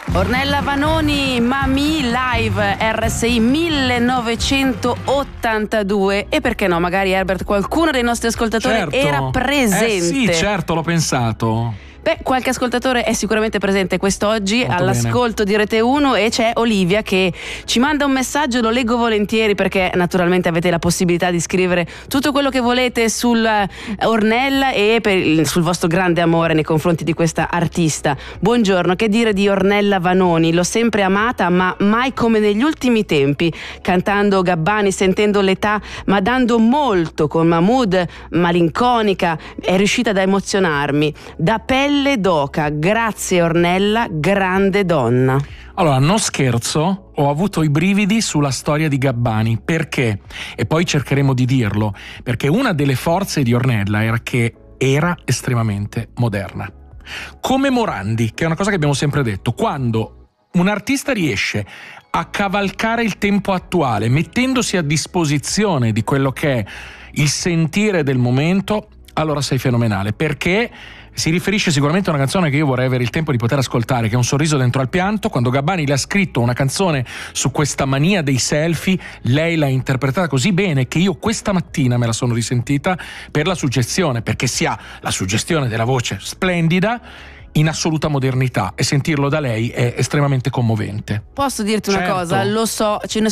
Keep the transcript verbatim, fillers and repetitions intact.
Ornella Vanoni, Mamì Live R S I millenovecentottantadue. E perché no, magari Herbert, qualcuno dei nostri ascoltatori certo. era presente. Eh sì, certo, l'ho pensato. Beh, qualche ascoltatore è sicuramente presente quest'oggi Molto all'ascolto bene. di Rete uno, e c'è Olivia che ci manda un messaggio, lo leggo volentieri perché naturalmente avete la possibilità di scrivere tutto quello che volete sul Ornella e per il, sul vostro grande amore nei confronti di questa artista. Buongiorno, che dire di Ornella Vanoni? L'ho sempre amata, ma mai come negli ultimi tempi, cantando Gabbani, sentendo l'età, ma dando molto con Mahmood, malinconica, è riuscita ad emozionarmi. Da pelle d'oca, grazie Ornella, grande donna. Allora, non scherzo, ho avuto i brividi sulla storia di Gabbani. Perché? E poi cercheremo di dirlo, perché una delle forze di Ornella era che era estremamente moderna. Come Morandi, che è una cosa che abbiamo sempre detto, quando un artista riesce a cavalcare il tempo attuale, mettendosi a disposizione di quello che è il sentire del momento, allora sei fenomenale, perché si riferisce sicuramente a una canzone che io vorrei avere il tempo di poter ascoltare, che è Un sorriso dentro al pianto. Quando Gabbani le ha scritto una canzone su questa mania dei selfie, lei l'ha interpretata così bene che io questa mattina me la sono risentita per la suggestione, perché si ha la suggestione della voce splendida in assoluta modernità, e sentirlo da lei è estremamente commovente. Posso dirti una Certo. cosa? Lo so, ce ne